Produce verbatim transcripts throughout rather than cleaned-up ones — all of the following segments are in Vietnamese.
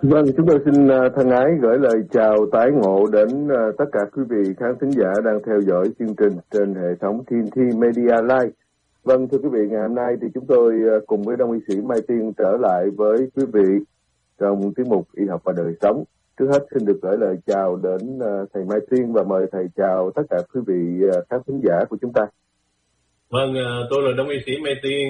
Vâng, chúng tôi xin thân ái gửi lời chào tái ngộ đến tất cả quý vị khán thính giả đang theo dõi chương trình trên hệ thống tê en tê Media Live. Vâng, thưa quý vị, ngày hôm nay thì chúng tôi cùng với Đông y sĩ Mai Tiên trở lại với quý vị trong tiết mục Y học và đời sống. Trước hết xin được gửi lời chào đến thầy Mai Tiên và mời thầy chào tất cả quý vị khán thính giả của chúng ta. Vâng, tôi là Đông y sĩ Mai Tiên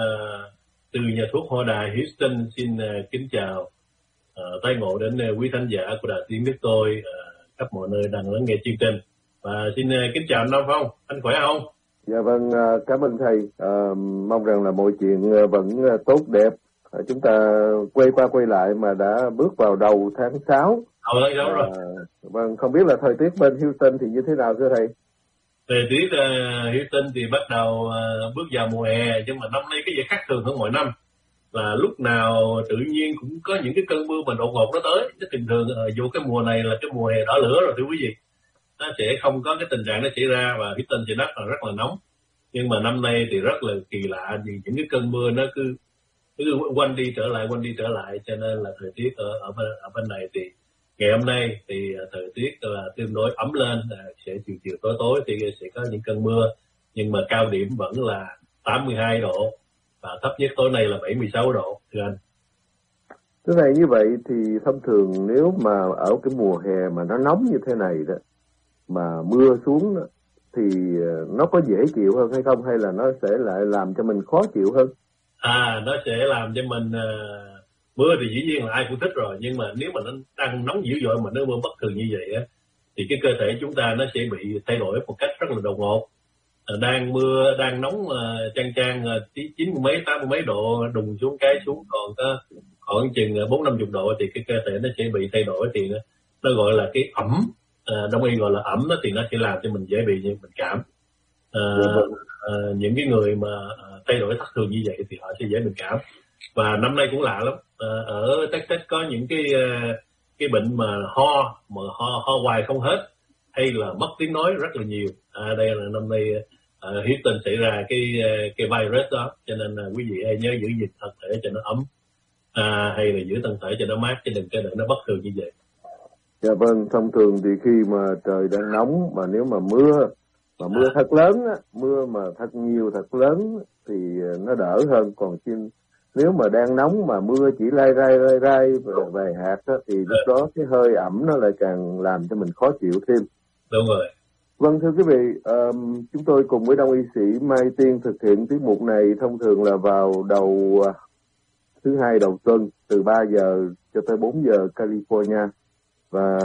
từ nhà thuốc Hoa Đà Houston, xin kính chào Uh, tái ngộ đến uh, quý khán giả của Đài Tiếng Biết Tôi uh, khắp mọi nơi đang lắng nghe chương trình. Và xin uh, kính chào anh Nam Phong, anh khỏe không? Dạ vâng, uh, cảm ơn thầy. Uh, mong rằng là mọi chuyện uh, vẫn uh, tốt đẹp. Uh, chúng ta quay qua quay lại mà đã bước vào đầu tháng sáu. Ờ, đấy, đúng rồi. Uh, vâng, không biết là thời tiết bên Houston thì như thế nào thưa thầy? Thời tiết uh, Houston thì bắt đầu uh, bước vào mùa hè, nhưng mà năm nay cái gì khác thường hơn mọi năm. Và lúc nào tự nhiên cũng có những cái cơn mưa mà đột ngột nó tới. Chứ thường thường vô cái mùa này là cái mùa hè đỏ lửa rồi thưa quý vị. Nó sẽ không có cái tình trạng nó xảy ra và Houston thì đất là rất là nóng. Nhưng mà năm nay thì rất là kỳ lạ vì những cái cơn mưa nó cứ cứ quanh đi trở lại, quanh đi trở lại. Cho nên là thời tiết ở, ở, bên, ở bên này thì ngày hôm nay thì thời tiết là tương đối ấm lên. Sẽ chiều chiều tối tối thì sẽ có những cơn mưa. Nhưng mà cao điểm vẫn là tám mươi hai độ. Và thấp nhất tối nay là bảy mươi sáu độ, thưa anh. Thưa thầy, như vậy thì thông thường nếu mà ở cái mùa hè mà nó nóng như thế này đó, mà mưa xuống đó, thì nó có dễ chịu hơn hay không? Hay là nó sẽ lại làm cho mình khó chịu hơn? À, nó sẽ làm cho mình... Uh, mưa thì dĩ nhiên là ai cũng thích rồi, nhưng mà nếu mà nó đang nóng dữ dội mà nó mưa bất thường như vậy á, thì cái cơ thể chúng ta nó sẽ bị thay đổi một cách rất là đột ngột. Đang mưa, đang nóng uh, chang chang uh, chín mươi mấy, tám mươi mấy độ, đùng xuống cái xuống còn có khoảng chừng bốn năm chục độ thì cái cơ thể nó sẽ bị thay đổi, thì nó, nó gọi là cái ẩm, uh, đông y gọi là ẩm đó, thì nó sẽ làm cho mình dễ bị bệnh cảm. Uh, uh, những cái người mà uh, thay đổi thất thường như vậy thì họ sẽ dễ bệnh cảm. Và năm nay cũng lạ lắm, uh, ở Texas có những cái uh, cái bệnh mà ho mà ho ho hoài không hết, hay là mất tiếng nói rất là nhiều. À, đây là năm nay uh, Houston xảy ra cái cái virus đó, cho nên uh, quý vị hãy nhớ giữ gìn thân thể cho nó ấm, à, hay là giữ thân thể cho nó mát, chứ đừng cho nó bất thường như vậy. Dạ vâng, thông thường thì khi mà trời đang nóng mà nếu mà mưa mà mưa à. thật lớn á, mưa mà thật nhiều thật lớn thì nó đỡ hơn. Còn xin nếu mà đang nóng mà mưa chỉ lai rai lai rai vài hạt á, thì lúc à. đó cái hơi ẩm nó lại càng làm cho mình khó chịu thêm. Đúng rồi. Vâng, thưa quý vị, um, chúng tôi cùng với Đông y sĩ Mai Tiên thực hiện tiết mục này thông thường là vào đầu uh, thứ hai đầu tuần từ ba giờ cho tới bốn giờ California, và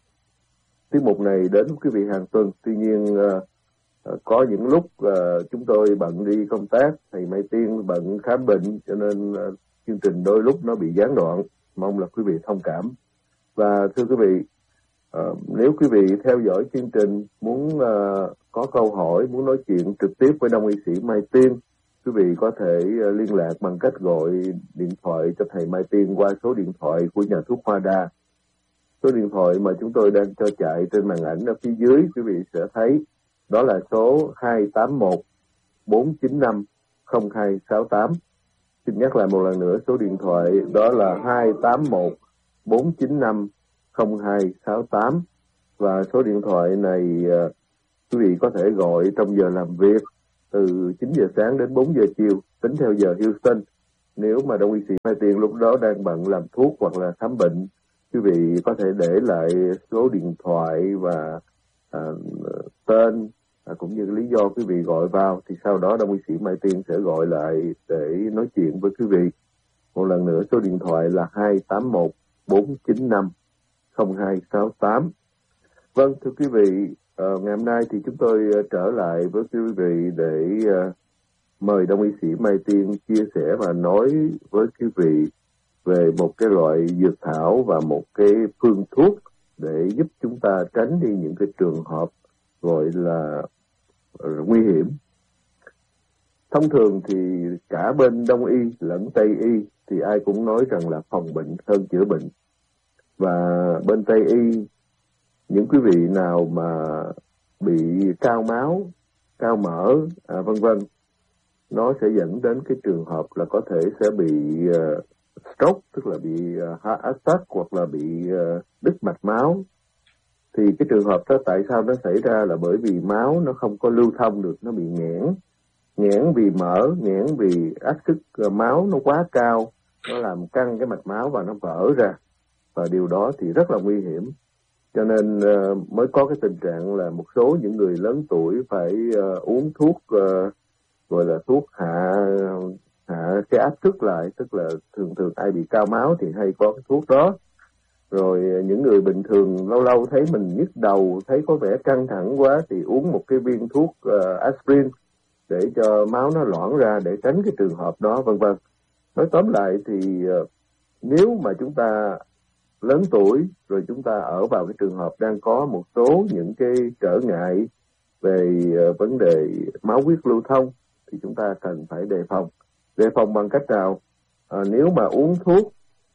tiết mục này đến quý vị hàng tuần. Tuy nhiên uh, uh, có những lúc uh, chúng tôi bận đi công tác, thầy Mai Tiên bận khám bệnh, cho nên uh, chương trình đôi lúc nó bị gián đoạn. Mong là quý vị thông cảm. Và thưa quý vị, Uh, nếu quý vị theo dõi chương trình muốn uh, có câu hỏi, muốn nói chuyện trực tiếp với Đông y sĩ Mai Tiên, quý vị có thể uh, liên lạc bằng cách gọi điện thoại cho thầy Mai Tiên qua số điện thoại của nhà thuốc Hoa Đà. Số điện thoại mà chúng tôi đang cho chạy trên màn ảnh ở phía dưới, quý vị sẽ thấy đó là số hai tám một bốn chín năm không hai sáu tám. Xin nhắc lại một lần nữa, số điện thoại đó là hai tám một bốn chín năm không hai sáu tám, và số điện thoại này uh, quý vị có thể gọi trong giờ làm việc từ chín giờ sáng đến bốn giờ chiều tính theo giờ Houston. Nếu mà Đông y sĩ Mai Tiên lúc đó đang bận làm thuốc hoặc là khám bệnh, quý vị có thể để lại số điện thoại và uh, tên uh, cũng như lý do quý vị gọi vào, thì sau đó Đông y sĩ Mai Tiên sẽ gọi lại để nói chuyện với quý vị. Một lần nữa, số điện thoại là hai tám một bốn chín năm không hai sáu tám. Vâng, thưa quý vị, uh, ngày hôm nay thì chúng tôi uh, trở lại với quý vị để uh, mời Đông y sĩ Mai Tiên chia sẻ và nói với quý vị về một cái loại dược thảo và một cái phương thuốc để giúp chúng ta tránh đi những cái trường hợp gọi là uh, nguy hiểm. Thông thường thì cả bên Đông y lẫn Tây y thì ai cũng nói rằng là phòng bệnh hơn chữa bệnh. Và bên Tây y, những quý vị nào mà bị cao máu, cao mỡ, à, vân vân, nó sẽ dẫn đến cái trường hợp là có thể sẽ bị uh, stroke, tức là là bị uh, heart attack hoặc là bị uh, đứt mạch máu. Thì cái trường hợp đó tại sao nó xảy ra là bởi vì máu nó không có lưu thông được, nó bị nghẽn. Nghẽn vì mỡ, nghẽn vì áp suất uh, máu nó quá cao, nó làm căng cái mạch máu và nó vỡ ra. Và điều đó thì rất là nguy hiểm. Cho nên uh, mới có cái tình trạng là một số những người lớn tuổi phải uh, uống thuốc uh, gọi là thuốc hạ hạ cái áp suất lại, tức là thường thường ai bị cao máu thì hay có cái thuốc đó. Rồi những người bình thường lâu lâu thấy mình nhức đầu, thấy có vẻ căng thẳng quá thì uống một cái viên thuốc uh, aspirin để cho máu nó loãng ra để tránh cái trường hợp đó, vân vân. Nói tóm lại thì uh, nếu mà chúng ta lớn tuổi rồi chúng ta ở vào cái trường hợp đang có một số những cái trở ngại về uh, vấn đề máu huyết lưu thông thì chúng ta cần phải đề phòng. Đề phòng bằng cách nào? À, nếu mà uống thuốc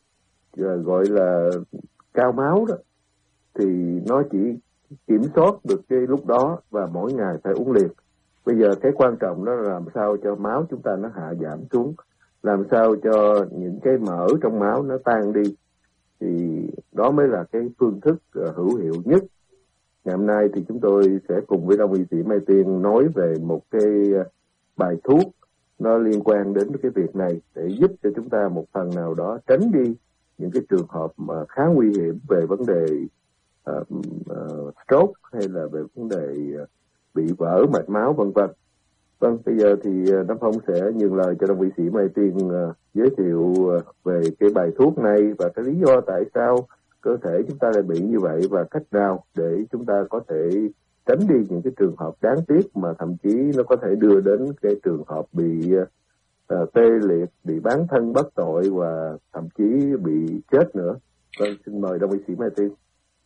uh, gọi là cao máu đó thì nó chỉ kiểm soát được cái lúc đó và mỗi ngày phải uống liền. Bây giờ cái quan trọng đó là làm sao cho máu chúng ta nó hạ giảm xuống, làm sao cho những cái mỡ trong máu nó tan đi, thì đó mới là cái phương thức uh, hữu hiệu nhất. Ngày hôm nay thì chúng tôi sẽ cùng với Đông y sĩ Mai Tiên nói về một cái uh, bài thuốc nó liên quan đến cái việc này để giúp cho chúng ta một phần nào đó tránh đi những cái trường hợp mà khá nguy hiểm về vấn đề uh, uh, stroke hay là về vấn đề uh, bị vỡ mạch máu vân vân. Vâng, bây giờ thì uh, Nam Phong sẽ nhường lời cho Đông y sĩ Mai Tiên uh, giới thiệu uh, về cái bài thuốc này và cái lý do tại sao cơ thể chúng ta lại bị như vậy và cách nào để chúng ta có thể tránh đi những cái trường hợp đáng tiếc mà thậm chí nó có thể đưa đến cái trường hợp bị uh, tê liệt, bị bán thân bất tội và thậm chí bị chết nữa. Vâng, xin mời Đông y sĩ Mai Tiên.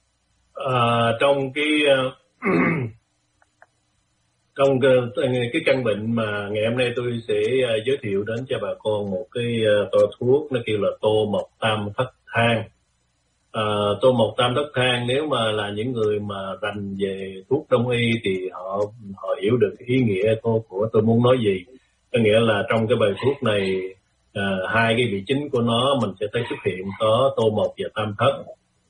À, trong cái uh, trong cái, cái căn bệnh mà ngày hôm nay tôi sẽ uh, giới thiệu đến cho bà con một cái uh, toa thuốc nó kêu là tô mộc tam thất thang. Uh, tô mộc tam thất thang, nếu mà là những người mà rành về thuốc đông y thì họ họ hiểu được ý nghĩa của, của tôi muốn nói gì. Có nghĩa là trong cái bài thuốc này uh, hai cái vị chính của nó mình sẽ thấy xuất hiện có tô mộc và tam thất.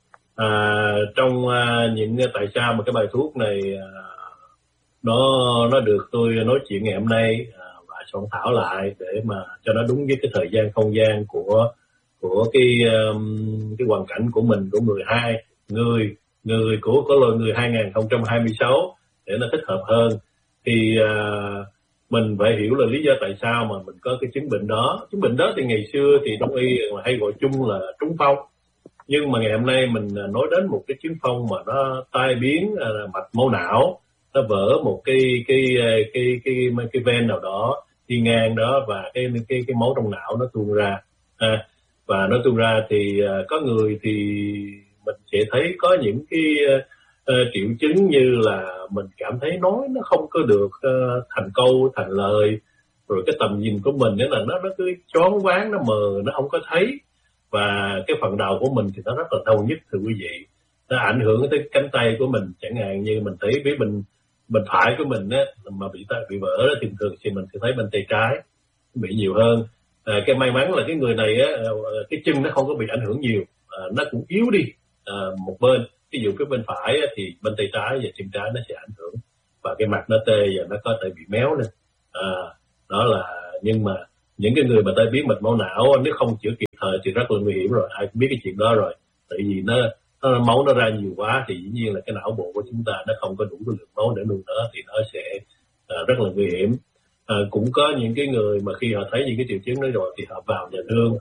Uh, trong uh, những tại sao mà cái bài thuốc này uh, nó nó được tôi nói chuyện ngày hôm nay uh, và soạn thảo lại để mà cho nó đúng với cái thời gian không gian của của cái um, cái hoàn cảnh của mình, của người hai người người của của loài người hai không hai sáu để nó thích hợp hơn. Thì uh, mình phải hiểu là lý do tại sao mà mình có cái chứng bệnh đó. Chứng bệnh đó thì ngày xưa thì đông y hay gọi chung là trúng phong, nhưng mà ngày hôm nay mình nói đến một cái chứng phong mà nó tai biến uh, mạch máu não, nó vỡ một cái cái cái cái cái, cái, cái ven nào đó đi ngang đó và cái cái cái máu trong não nó tuôn ra. À, và nó tuôn ra thì uh, có người thì mình sẽ thấy có những cái uh, uh, triệu chứng như là mình cảm thấy nói nó không có được uh, thành câu thành lời, rồi cái tầm nhìn của mình đó là nó nó cứ choáng váng, nó mờ, nó không có thấy, và cái phần đầu của mình thì nó rất là đau nhức thưa quý vị. Nó ảnh hưởng tới cánh tay của mình, chẳng hạn như mình thấy với mình bên phải của mình á mà bị bị vỡ đó, thì thường thì mình sẽ thấy bên tay trái bị nhiều hơn. À, cái may mắn là cái người này á, cái chân nó không có bị ảnh hưởng nhiều, à, nó cũng yếu đi à, một bên. Ví dụ cái bên phải á, thì bên tay trái và chân trái nó sẽ ảnh hưởng và cái mặt nó tê và nó có thể bị méo lên. À, đó là nhưng mà những cái người mà tai biến mạch máu não nếu không chữa kịp thời thì rất là nguy hiểm rồi, ai cũng biết cái chuyện đó rồi. Tại vì nó, nó máu nó ra nhiều quá thì dĩ nhiên là cái não bộ của chúng ta nó không có đủ cái lượng máu để nuôi nó, thì nó sẽ à, rất là nguy hiểm. À, cũng có những cái người mà khi họ thấy những cái triệu chứng đó rồi thì họ vào nhà thương,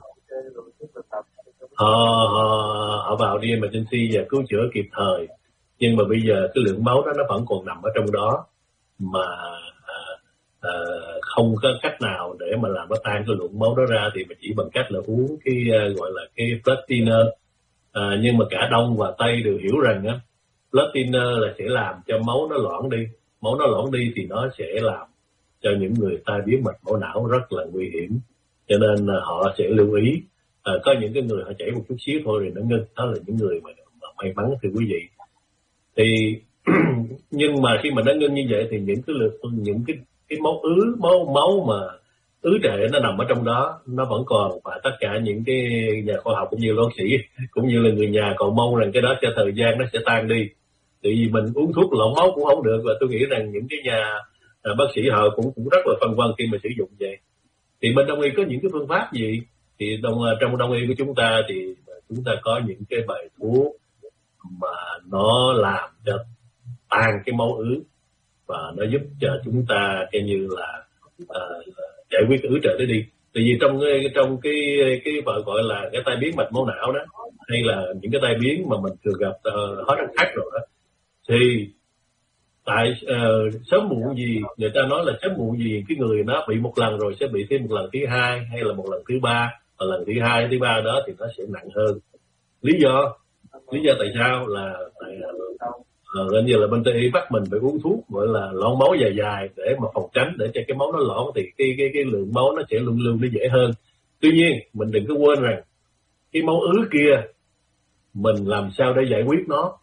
họ, họ, họ vào đi emergency và cứu chữa kịp thời, nhưng mà bây giờ cái lượng máu đó nó vẫn còn nằm ở trong đó mà à, à, không có cách nào để mà làm nó tan cái lượng máu đó ra, thì mình chỉ bằng cách là uống cái uh, gọi là cái blood thinner. À, nhưng mà cả Đông và Tây đều hiểu rằng á, blood thinner là sẽ làm cho máu nó loãng đi, máu nó loãng đi thì nó sẽ làm cho những người tai biến mạch máu não rất là nguy hiểm, cho nên uh, họ sẽ lưu ý. À, có những cái người họ chảy một chút xíu thôi thì nó ngưng, đó là những người mà, mà may mắn thưa quý vị. Thì nhưng mà khi mà nó ngưng như vậy thì những cái lượt những cái cái máu ứ máu máu mà ứ trệ nó nằm ở trong đó, nó vẫn còn, và tất cả những cái nhà khoa học cũng như bác sĩ cũng như là người nhà còn mong rằng cái đó theo thời gian nó sẽ tan đi. Tại vì mình uống thuốc lộn máu cũng không được, và tôi nghĩ rằng những cái nhà à, bác sĩ họ cũng cũng rất là phân vân khi mà sử dụng vậy. Thì bên đông y có những cái phương pháp gì? Thì đông, trong đông y của chúng ta thì chúng ta có những cái bài thuốc mà nó làm cho tan cái máu ứ, và nó giúp cho chúng ta cái như là uh, giải quyết cái ứ trệ đó đi. Tại vì trong trong cái cái gọi là cái tai biến mạch máu não đó, hay là những cái tai biến mà mình thường gặp uh, hết khác rồi đó, thì tại uh, sớm muộn gì người ta nói là sớm muộn gì cái người nó bị một lần rồi sẽ bị thêm một lần thứ hai, hay là một lần thứ ba, và lần thứ hai thứ ba đó thì nó sẽ nặng hơn. Lý do lý do tại sao là tại uh, gần như là bên Tây y bắt mình phải uống thuốc gọi là loãng máu dài dài để mà phòng tránh, để cho cái máu nó loãng thì cái cái cái lượng máu nó sẽ lưu lưu nó dễ hơn. Tuy nhiên mình đừng có quên rằng cái máu ứ kia mình làm sao để giải quyết nó.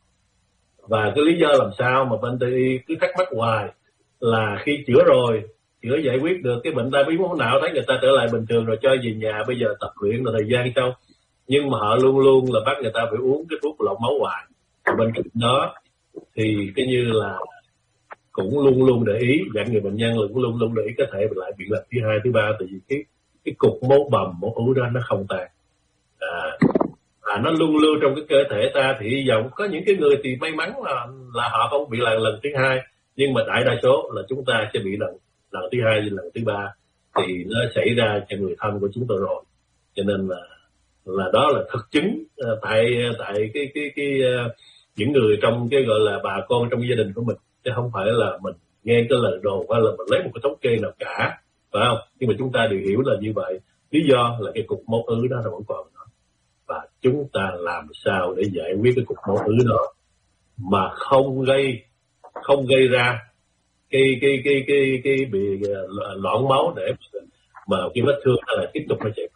Và cái lý do làm sao mà bên Tây y cứ thắc mắc hoài là khi chữa rồi, chữa giải quyết được cái bệnh tai biến máu não, thấy người ta trở lại bình thường rồi cho về nhà, bây giờ tập luyện là thời gian sau, nhưng mà họ luôn luôn là bắt người ta phải uống cái thuốc lọc máu hoài. Và bên cạnh đó thì cái như là cũng luôn luôn để ý, dặn người bệnh nhân là cũng luôn luôn để ý có thể lại bị lần thứ hai thứ ba, tại vì cái cái cục máu bầm máu ứ đó nó không tan, à, à nó luôn lưu trong cái cơ thể ta. Thì hy vọng có những cái người thì may mắn là là họ không bị lần lần thứ hai, nhưng mà đại đa số là chúng ta sẽ bị lần lần thứ hai lần thứ ba, thì nó xảy ra cho người thân của chúng tôi rồi. Cho nên là là đó là thực chứng uh, tại tại cái cái cái uh, những người trong cái gọi là bà con trong gia đình của mình, chứ không phải là mình nghe cái lời đồn hay là mình lấy một cái thống kê nào cả, phải không? Nhưng mà chúng ta đều hiểu là như vậy. Lý do là cái cục máu ứ đó nó vẫn còn đó, và chúng ta làm sao để giải quyết cái cục máu ứ đó mà không gây không gây ra cái cái cái cái cái bị loãng máu, để mà cái vết thương là tiếp tục nó chảy.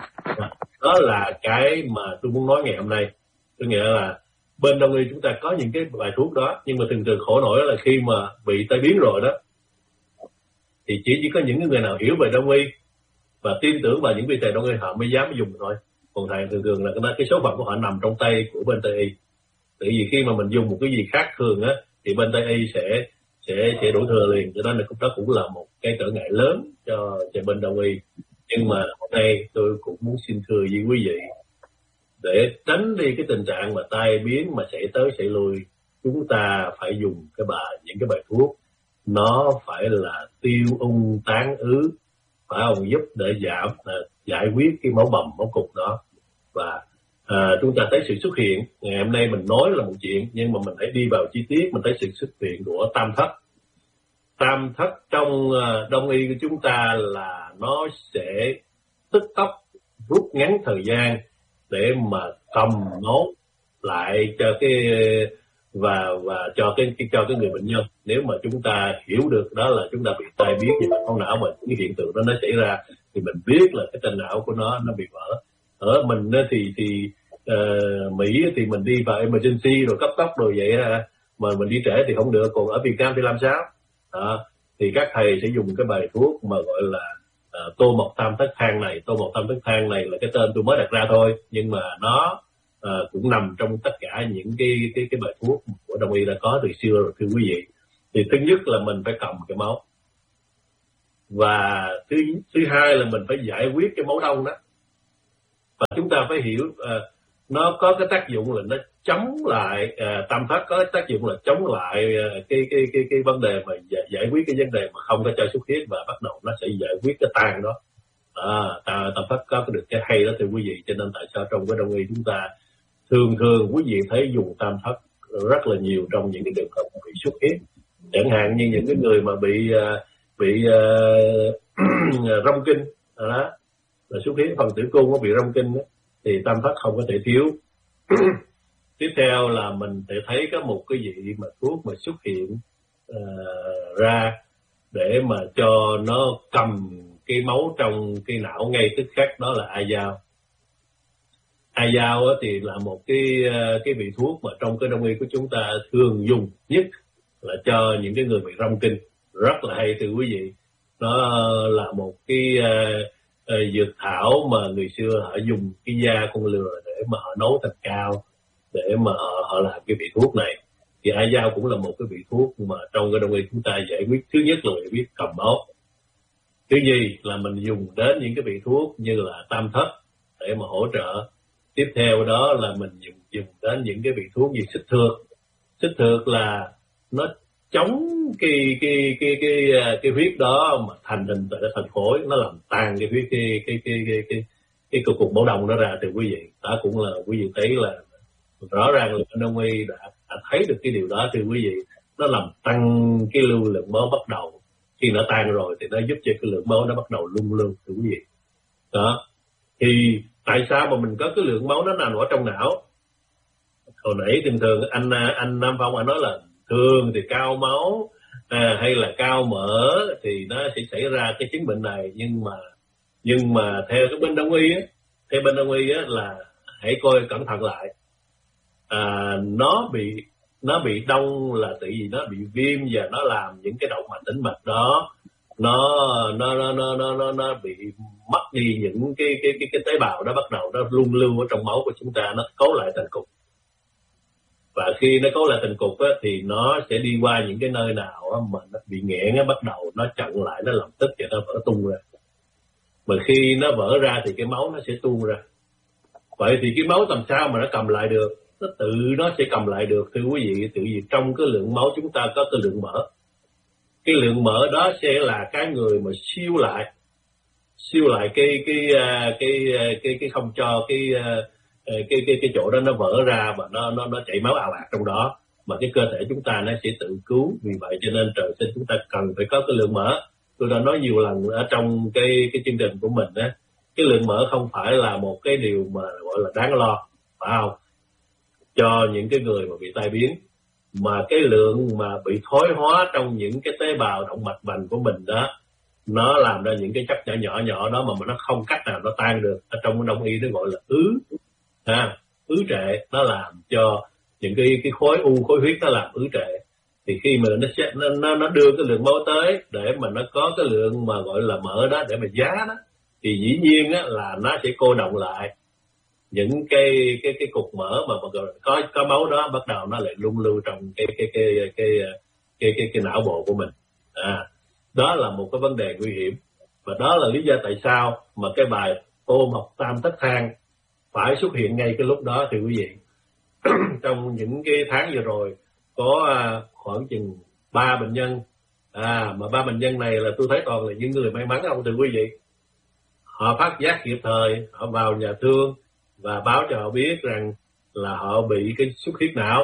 Đó là cái mà tôi muốn nói ngày hôm nay. Tôi nghĩa là bên đông y chúng ta có những cái bài thuốc đó, nhưng mà thường thường khổ nổi là khi mà bị tai biến rồi đó thì chỉ chỉ có những người nào hiểu về đông y và tin tưởng vào những vị thầy đông y họ mới dám dùng thôi. Còn thầy thường thường là cái số phận của họ nằm trong tay của bên Tây y. Tại vì khi mà mình dùng một cái gì khác thường á thì bên Tây y sẽ sẽ sẽ đổ thừa liền, cho nên là đó cũng là một cái trở ngại lớn cho cho bên đông y. Nhưng mà hôm nay tôi cũng muốn xin thưa với quý vị, để tránh đi cái tình trạng mà tai biến mà xảy tới xảy lui, chúng ta phải dùng cái bài những cái bài thuốc nó phải là tiêu ung tán ứ, phải không, giúp để giảm uh, giải quyết cái máu bầm máu cục đó. Và uh, chúng ta thấy sự xuất hiện ngày hôm nay mình nói là một chuyện, nhưng mà mình hãy đi vào chi tiết, mình thấy sự xuất hiện của tam thất. Tam thất trong uh, đông y của chúng ta là nó sẽ tức tốc rút ngắn thời gian để mà cầm máu lại cho cái và và cho cái, cái cho cái người bệnh nhân. Nếu mà chúng ta hiểu được đó là chúng ta bị tai biến về mạch máu não, mà cái hiện tượng đó nó xảy ra thì mình biết là cái trên não của nó nó bị vỡ. Ở mình thì thì uh, Mỹ thì mình đi vào emergency rồi cấp tốc rồi vậy ha, mà mình đi trễ thì không được. Còn ở Việt Nam thì làm sao? Đó, thì các thầy sẽ dùng cái bài thuốc mà gọi là uh, tô mộc tam thất thang này. Tô mộc tam thất thang này là cái tên tôi mới đặt ra thôi, nhưng mà nó uh, cũng nằm trong tất cả những cái cái cái bài thuốc của đông y đã có từ xưa rồi thưa quý vị. Thì thứ nhất là mình phải cầm cái máu, và thứ thứ hai là mình phải giải quyết cái máu đông đó. Và chúng ta phải hiểu uh, nó có cái tác dụng là nó chống lại uh, tam thất có tác dụng là chống lại uh, cái cái cái cái vấn đề mà giải, giải quyết cái vấn đề mà không có cho xuất huyết, và bắt đầu nó sẽ giải quyết cái tan đó. À, tam, tam thất có được cái hay đó thưa quý vị. Cho nên tại sao trong cái đông y chúng ta thường thường quý vị thấy dùng tam thất rất là nhiều trong những cái trường hợp bị xuất huyết, chẳng hạn như những cái người mà bị uh, bị uh, rong kinh đó, là xuất huyết phần tử cung nó bị rong kinh đó, thì tam thất không có thể thiếu. Tiếp theo là mình sẽ thấy có một cái vị mà thuốc mà xuất hiện uh, ra để mà cho nó cầm cái máu trong cái não ngay tức khắc, đó là a dao. A dao thì là một cái cái vị thuốc mà trong cái đông y của chúng ta thường dùng nhất là cho những cái người bị rong kinh, rất là hay thưa quý vị. nó là một cái uh, uh, dược thảo mà người xưa họ dùng cái da con lừa để mà họ nấu thành cao để mà họ, họ làm cái vị thuốc này. Thì Ai Dao cũng là một cái vị thuốc mà trong cái đông y chúng ta giải quyết, thứ nhất là giải quyết cầm máu, thứ nhì là mình dùng đến những cái vị thuốc như là tam thất để mà hỗ trợ. Tiếp theo đó là mình dùng dùng đến những cái vị thuốc như xích thược. Xích thược là nó chống cái cái cái cái cái, cái huyết đó mà thành hình tại thành khối, nó làm tan cái huyết cái cái cái cái cái cái cục cục máu đông nó ra. Từ quý vị đó cũng là quý vị thấy là rõ ràng là đông y đã, đã thấy được cái điều đó. Từ quý vị, nó làm tăng cái lưu lượng máu bắt đầu, khi nó tan rồi thì nó giúp cho cái lượng máu nó bắt đầu lung lung. Từ quý vị đó, thì tại sao mà mình có cái lượng máu nó nằm ở trong não? Hồi nãy thường thường anh anh Nam Phong anh nói là thường thì cao máu à, hay là cao mỡ thì nó sẽ xảy ra cái chứng bệnh này. Nhưng mà nhưng mà theo cái bên đông y á, theo bên đông y á là hãy coi cẩn thận lại. À, nó bị nó bị đông là tại vì nó bị viêm và nó làm những cái động mạch tĩnh mạch đó nó nó nó nó nó nó, nó bị mất đi những cái cái cái cái tế bào đó, bắt đầu nó luân lưu ở trong máu của chúng ta, nó cấu lại thành cục. Và khi nó cấu lại thành cục á, thì nó sẽ đi qua những cái nơi nào á, mà nó bị nghẽn á, bắt đầu nó chặn lại, nó làm tích và nó vỡ tung ra. Mà khi nó vỡ ra thì cái máu nó sẽ tuôn ra. Vậy thì cái máu làm sao mà nó cầm lại được? Nó tự nó sẽ cầm lại được, thưa quý vị. Tự vì trong cái lượng máu chúng ta có cái lượng mỡ. Cái lượng mỡ đó sẽ là cái người mà siêu lại siêu lại cái cái cái cái cái, cái không cho cái cái cái cái chỗ đó nó vỡ ra và nó nó nó chảy máu ào ạt trong đó, mà cái cơ thể chúng ta nó sẽ tự cứu. Vì vậy cho nên trời sinh chúng ta cần phải có cái lượng mỡ. Tôi đã nói nhiều lần ở trong cái cái chương trình của mình á, cái lượng mỡ không phải là một cái điều mà gọi là đáng lo, phải không, cho những cái người mà bị tai biến, mà cái lượng mà bị thoái hóa trong những cái tế bào động mạch vành của mình đó, nó làm ra những cái chất nhỏ nhỏ nhỏ đó mà nó không cách nào nó tan được. Ở trong đông y nó gọi là ứ ha, ứ trệ. Nó làm cho những cái cái khối u, khối huyết nó làm ứ trệ. Thì khi mà nó sẽ, nó nó đưa cái lượng máu tới để mà nó có cái lượng mà gọi là mỡ đó để mà giá đó, thì dĩ nhiên á là nó sẽ cô đọng lại những cái cái cái cục mỡ mà có có máu đó, bắt đầu nó lại lung lưu trong cái cái cái cái cái cái cái, cái não bộ của mình. À, đó là một cái vấn đề nguy hiểm, và đó là lý do tại sao mà cái bài Tô Mộc Tam Thất Thang phải xuất hiện ngay cái lúc đó. Thì quý vị, trong những cái tháng vừa rồi có khoảng chừng ba bệnh nhân, à mà ba bệnh nhân này là tôi thấy toàn là những người may mắn không, thưa quý vị. Họ phát giác kịp thời, họ vào nhà thương và báo cho họ biết rằng là họ bị cái xuất huyết não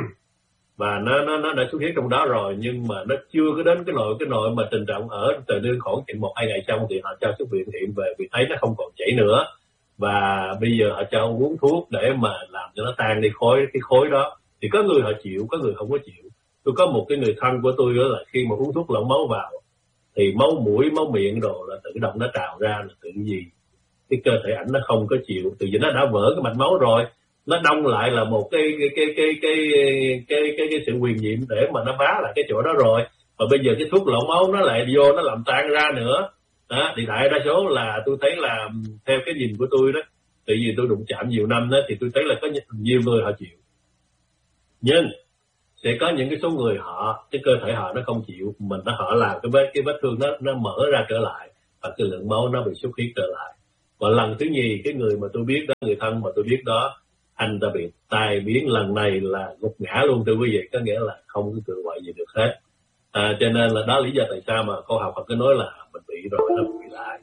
và nó nó nó đã xuất huyết trong đó rồi, nhưng mà nó chưa có đến cái nội cái nội mà tình trạng ở từ đơn khoảng chừng một hai ngày xong thì họ cho xuất viện hiện về vì thấy nó không còn chảy nữa, và bây giờ họ cho uống thuốc để mà làm cho nó tan đi khối cái khối đó. Thì có người họ chịu, có người không có chịu. Tôi có một cái người thân của tôi đó là khi mà uống thuốc lỏng máu vào thì máu mũi, máu miệng đồ là tự động nó trào ra, là tự gì cái cơ thể ảnh nó không có chịu, từ vì nó đã vỡ cái mạch máu rồi, nó đông lại là một cái cái cái cái cái cái cái, cái, cái sự quyền nhiệm để mà nó bá lại cái chỗ đó rồi. Và bây giờ cái thuốc lỏng máu nó lại vô nó làm tan ra nữa đó. Thì đại đa số là tôi thấy là theo cái nhìn của tôi đó, tại vì tôi đụng chạm nhiều năm đó, thì tôi thấy là có nhiều người họ chịu, nhưng sẽ có những cái số người họ cái cơ thể họ nó không chịu, mình nó họ làm cái vết cái vết thương nó nó mở ra trở lại và cái lượng máu nó bị xuất huyết trở lại. Và lần thứ nhì, cái người mà tôi biết đó, người thân mà tôi biết đó, anh ta bị tai biến lần này là gục ngã luôn, thưa quý vị, có nghĩa là không có cự quậy gì được hết. À, cho nên là đó lý do tại sao mà cô học Phật cứ nói là mình bị rồi nó bị lại.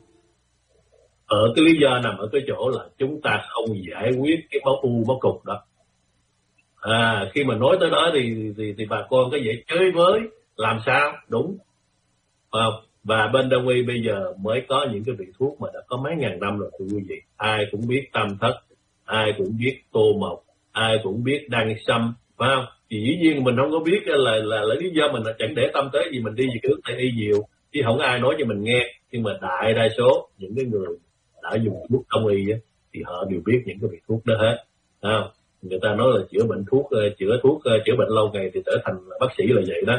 Ở cái lý do nằm ở cái chỗ là chúng ta không giải quyết cái máu u, máu cục đó. À, khi mà nói tới đó thì thì, thì bà con có dễ chơi với làm sao đúng không? Và bên đông y bây giờ mới có những cái vị thuốc mà đã có mấy ngàn năm rồi, thưa quý vị. Ai cũng biết tam thất, ai cũng biết tô mộc, ai cũng biết đăng sâm, phải không? Thì dĩ nhiên mình không có biết là là, là, là lý do mình là chẳng để tâm tới gì, mình đi về cái hướng Tây y nhiều chứ không ai nói cho mình nghe. Nhưng mà đại đa số những cái người đã dùng thuốc đông y á, thì họ đều biết những cái vị thuốc đó hết. À, người ta nói là chữa bệnh thuốc chữa thuốc chữa bệnh lâu ngày thì trở thành bác sĩ là vậy đó.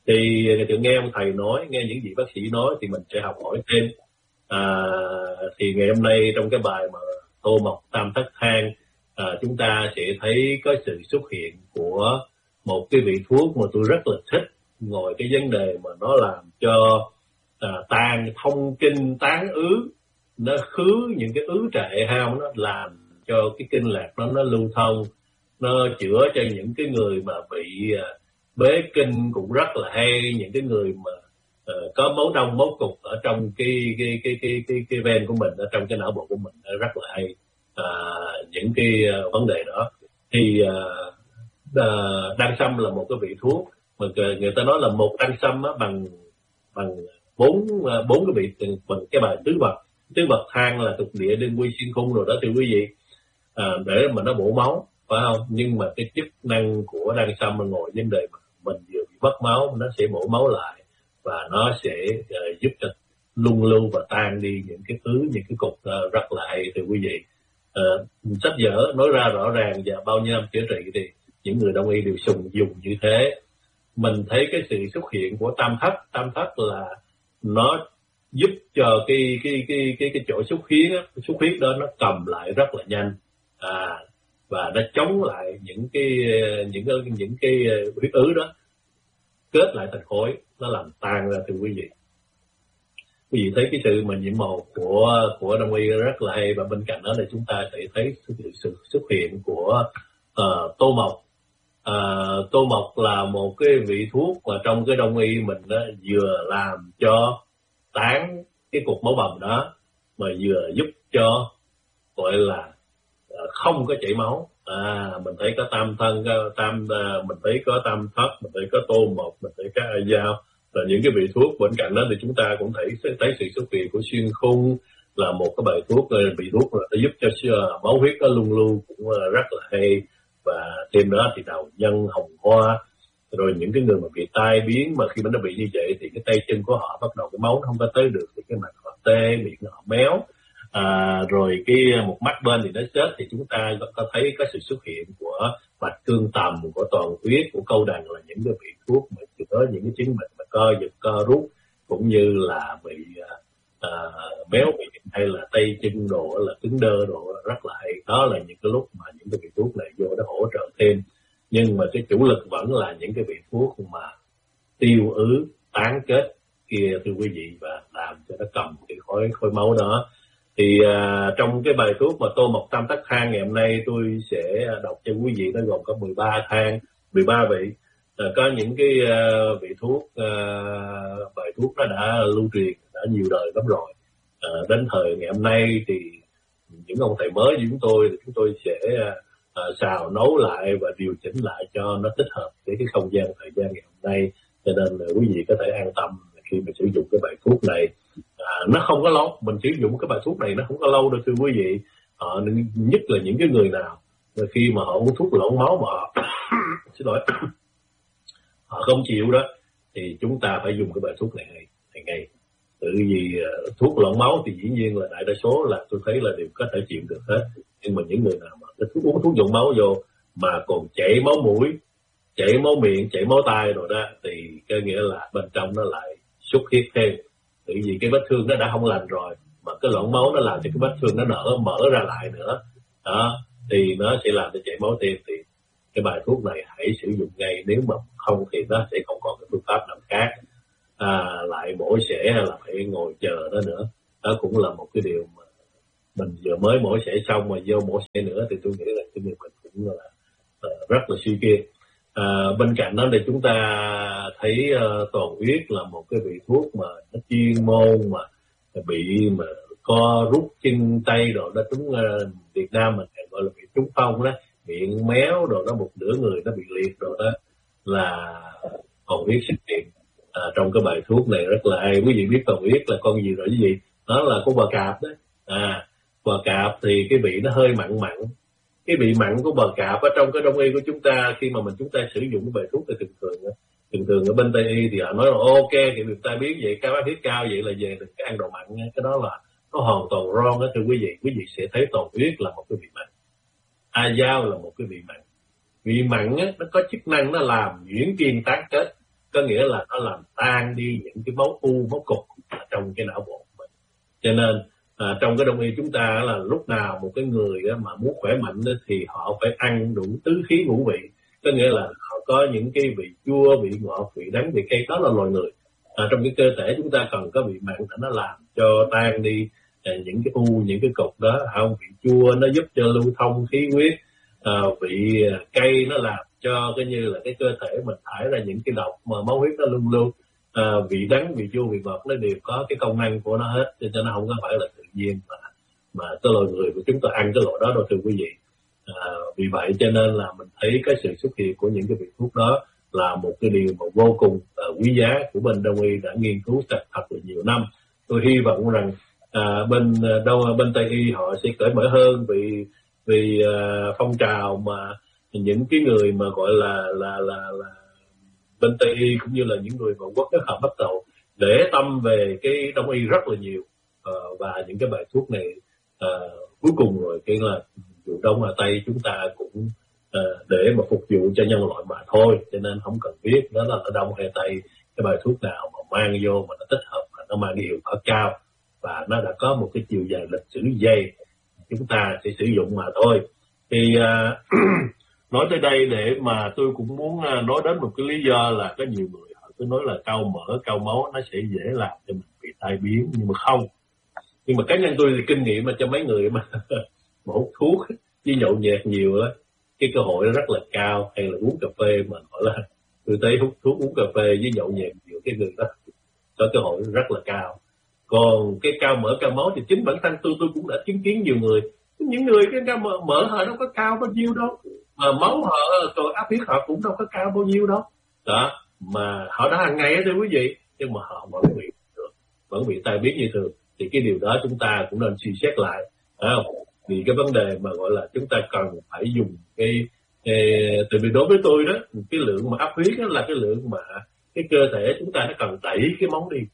Thì tôi nghe ông thầy nói, nghe những gì bác sĩ nói thì mình sẽ học hỏi thêm. À, thì ngày hôm nay trong cái bài mà Tô Mộc Tam Thất Thang, à, chúng ta sẽ thấy có sự xuất hiện của một cái vị thuốc mà tôi rất là thích, ngồi cái vấn đề mà nó làm cho à, tan thông kinh tán ứ, nó khứ những cái ứ trệ hao, nó làm cho cái kinh lạc nó nó lưu thông, nó chữa cho những cái người mà bị à, bế kinh cũng rất là hay, những cái người mà uh, có máu đông máu cục ở trong cái cái cái cái cái cái ven của mình, ở trong cái não bộ của mình, rất là hay. À, những cái uh, vấn đề đó thì uh, uh, đan sâm là một cái vị thuốc mà người ta nói là một đan sâm á, bằng bằng bốn uh, bốn cái vị, bằng cái bài tứ bậc tứ bậc thang là tục địa đinh quy xuyên khung rồi đó thưa quý vị, à, để mà nó bổ máu, phải không? Nhưng mà cái chức năng của đan sâm mà ngồi vấn đề mà mình vừa bị mất máu, nó sẽ bổ máu lại và nó sẽ uh, giúp cho lung lưu và tan đi những cái thứ, những cái cục uh, rất là hay thưa quý vị. Uh, sách vở nói ra rõ ràng và bao nhiêu năm chữa trị thì những người đông y đều sùng dùng như thế. Mình thấy cái sự xuất hiện của tam thất, tam thất là nó giúp cho cái cái cái cái cái chỗ xuất huyết á, xuất huyết đó nó cầm lại rất là nhanh, à, và nó chống lại những cái những cái những cái huyết ứ đó kết lại thành khối, nó làm tan ra thưa quý vị. Quý vị thấy cái sự mà nhiễm màu của của đông y rất là hay, và bên cạnh đó là chúng ta sẽ thấy sự, sự xuất hiện của uh, tô mộc. Uh, tô mộc là một cái vị thuốc mà trong cái đông y mình đó, vừa làm cho tán cái cục máu bầm đó, mà vừa giúp cho gọi là uh, không có chảy máu. À, mình thấy có tam thân, có tam uh, mình thấy có tam thất, mình thấy có tô mộc, mình thấy có ai dao, là những cái vị thuốc. Bên cạnh đó thì chúng ta cũng thấy thấy sự xuất hiện của xuyên khung là một cái bài thuốc, vị thuốc là giúp cho máu huyết có lung lưu cũng rất là hay. Và thêm đó thì đào nhân, hồng hoa, rồi những cái người mà bị tai biến mà khi mà nó bị như vậy thì cái tay chân của họ bắt đầu cái máu nó không có tới được, thì cái mặt họ tê, miệng họ méo, à, rồi cái một mắt bên thì nó chết, thì chúng ta có thấy có sự xuất hiện của bạch cương tầm, của toàn huyết, của câu đằng, là những cái vị thuốc mà chữa những cái chứng bệnh mà co giật co rút cũng như là bị à, béo miệng hay là tay chân đồ là cứng đơ đồ rất là hay. Đó là những cái lúc mà những cái vị thuốc này vô nó hỗ trợ thêm, nhưng mà cái chủ lực vẫn là những cái vị thuốc mà tiêu ứ tán kết kia thưa quý vị, và làm cho nó cầm cái khối khối máu đó. Thì à, trong cái bài thuốc mà tô mộc tam thất thang ngày hôm nay tôi sẽ đọc cho quý vị, nó gồm có mười ba thang, mười ba vị. À, có những cái uh, vị thuốc, uh, bài thuốc nó đã lưu truyền đã nhiều đời lắm rồi. À, đến thời ngày hôm nay thì những ông thầy mới như chúng tôi thì chúng tôi sẽ uh, xào nấu lại và điều chỉnh lại cho nó thích hợp với cái không gian thời gian ngày hôm nay, cho nên là quý vị có thể an tâm khi mà sử dụng cái bài thuốc này. À, nó không có lâu, mình sử dụng cái bài thuốc này nó không có lâu đâu thưa quý vị. À, nhất là những cái người nào khi mà họ uống thuốc lộn máu mà họ xin lỗi họ không chịu đó, thì chúng ta phải dùng cái bài thuốc này hàng ngày. Tự vì uh, thuốc lộn máu thì dĩ nhiên là đại đa số là tôi thấy là đều có thể chịu được hết, nhưng mà những người nào mà thuốc uống thuốc nhuộm máu vô mà còn chảy máu mũi, chảy máu miệng, chảy máu tai rồi đó, thì cái nghĩa là bên trong nó lại xuất huyết thêm. Tự vì cái vết thương nó đã không lành rồi, mà cái lộn máu nó làm cho cái vết thương nó nở mở ra lại nữa đó, thì nó sẽ làm cho chảy máu thêm. Thì cái bài thuốc này hãy sử dụng ngay, nếu mà không thì nó sẽ không còn cái phương pháp nào khác. À, lại mổ xẻ hay là phải ngồi chờ đó nữa, đó cũng là một cái điều mà mình vừa mới mổ xẻ xong mà vô mổ xẻ nữa thì tôi nghĩ là cái người mình cũng là uh, rất là suy kiệt. À, bên cạnh đó thì chúng ta thấy uh, toàn huyết là một cái vị thuốc mà nó chuyên môn mà bị mà co rút chân tay rồi đó, chúng uh, Việt Nam mình gọi là bị trúng phong đó, miệng méo rồi đó, một nửa người nó bị liệt rồi đó, là toàn huyết xuất hiện à, trong cái bài thuốc này rất là hay. Quý vị biết toàn huyết là con gì rồi quý vị? Nó là con bò cạp đó. À, bò cạp thì cái vị nó hơi mặn mặn. Cái vị mặn của bò cạp ở trong cái đông y của chúng ta, khi mà mình chúng ta sử dụng cái bài thuốc thì thường thường thường thường ở bên Tây y thì họ nói là ok, thì người ta biết vậy, cao áp huyết cao vậy là về đừng cái ăn đồ mặn nha. Cái đó là nó hoàn toàn wrong đó thưa quý vị. Quý vị sẽ thấy toàn huyết là một cái vị mặn, a dao là một cái vị mặn. Vị mặn á, nó có chức năng nó làm nhuyễn kiên tán kết. có nghĩa là nó làm tan đi những cái máu u, máu cục trong cái não bộ của mình. Cho nên à, trong cái đông y chúng ta là lúc nào một cái người mà muốn khỏe mạnh thì họ phải ăn đủ tứ khí ngũ vị, có nghĩa là họ có những cái vị chua, vị ngọt, vị đắng, vị cay, đó là loài người. À, trong cái cơ thể chúng ta cần có vị mặn để nó làm cho tan đi à, những cái u, những cái cục đó. Không, vị chua nó giúp cho lưu thông khí huyết, à, vị cay nó làm cho cái như là cái cơ thể mình thải ra những cái độc mà máu huyết nó luôn lưu. À, vị đắng, vị chua, vị ngọt nó đều có cái công năng của nó hết, cho nó không có phải là tự nhiên mà mà cái loài người của chúng ta ăn cái loại đó đâu thưa quý vị. À, vì vậy cho nên là mình thấy cái sự xuất hiện của những cái vị thuốc đó là một cái điều mà vô cùng uh, quý giá của bên Đông y đã nghiên cứu thật thật là nhiều năm. Tôi hy vọng rằng uh, bên đâu bên Tây y họ sẽ cởi mở hơn vì vì uh, phong trào mà những cái người mà gọi là là là là bên Tây y cũng như là những người mà quốc họ bắt đầu để tâm về cái Đông y rất là nhiều, uh, và những cái bài thuốc này uh, cuối cùng rồi cái là dù Đông là Tây chúng ta cũng uh, để mà phục vụ cho nhân loại mà thôi, cho nên không cần biết đó là ở Đông hay Tây, cái bài thuốc nào mà mang vô mà nó tích hợp mà nó mang cái hiệu quả cao và nó đã có một cái chiều dài lịch sử dày chúng ta sẽ sử dụng mà thôi. Thì uh, nói tới đây để mà tôi cũng muốn nói đến một cái lý do là có nhiều người họ cứ nói là cao mỡ, cao máu nó sẽ dễ làm cho mình bị tai biến, nhưng mà không. Nhưng mà cá nhân tôi thì kinh nghiệm mà cho mấy người mà hút thuốc với nhậu nhẹt nhiều á, cái cơ hội nó rất là cao. Hay là uống cà phê mà gọi là tôi thấy hút thuốc uống cà phê với nhậu nhẹt nhiều, cái người đó có cơ hội rất là cao. Còn cái cao mỡ, cao máu thì chính bản thân tôi tôi cũng đã chứng kiến nhiều người, những người cái cao mỡ, mỡ họ đâu có cao bao nhiêu đâu, mà máu họ rồi áp huyết họ cũng đâu có cao bao nhiêu đâu đó, mà họ đã hàng ngày đó thưa quý vị, nhưng mà họ vẫn bị vẫn bị tai biến như thường. Thì cái điều đó chúng ta cũng nên suy xét lại, phải không? Vì cái vấn đề mà gọi là chúng ta cần phải dùng cái, cái tại vì đối với tôi đó, cái lượng mà áp huyết đó là cái lượng mà cái cơ thể chúng ta nó cần đẩy cái máu đi,